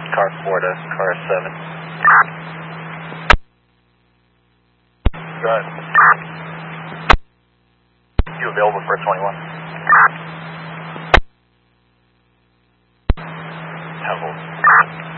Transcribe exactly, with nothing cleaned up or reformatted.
car four to car seven. Go ahead. You available for a twenty-one? Have a